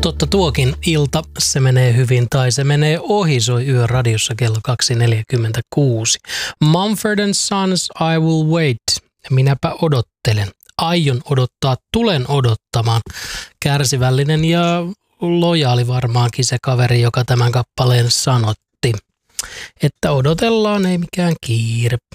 Totta tuokin ilta, se menee hyvin tai se menee ohi, soi Yöradiossa kello 2.46. Mumford & Sons, I Will Wait. Minäpä odottelen. Aion odottaa, tulen odottamaan. Kärsivällinen ja lojaali varmaankin se kaveri, joka tämän kappaleen sanotti. Että odotellaan, ei mikään kiire.